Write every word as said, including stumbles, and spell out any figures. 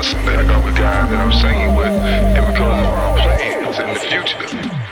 that I got with the guy that I'm singing with, and because of our plans in the future.